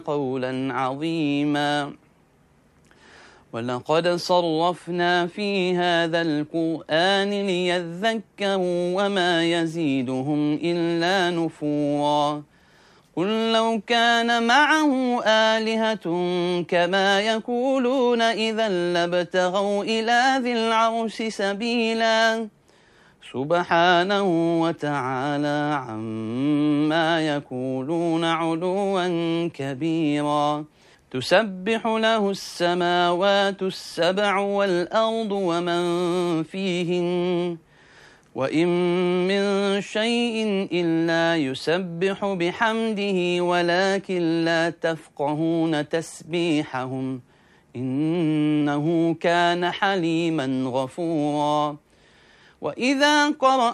قولا عظيما ولقد صرفنا في هذا القرآن ليذكروا وما يزيدهم إلا نفورا قل لو كان معه آلهة كما يقولون إذا لابتغوا إلى ذي العرش سبيلا سبحانه وتعالى عما يقولون علوا كبيرا تسبح له السماوات السبع والأرض ومن فيهن وإن من شيء إلا يسبح بحمده ولكن لا تفقهون تسبيحهم إنه كان حليما غفورا وإذا قرأ